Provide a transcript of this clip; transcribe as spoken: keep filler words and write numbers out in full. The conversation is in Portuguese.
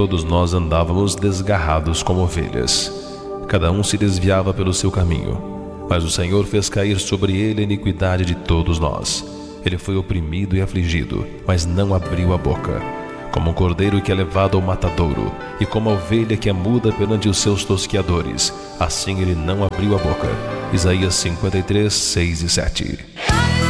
todos nós andávamos desgarrados como ovelhas. Cada um se desviava pelo seu caminho, mas o Senhor fez cair sobre ele a iniquidade de todos nós. Ele foi oprimido e afligido, mas não abriu a boca. Como um cordeiro que é levado ao matadouro, e como a ovelha que é muda perante os seus tosqueadores, assim ele não abriu a boca. Isaías cinquenta e três, seis e sete.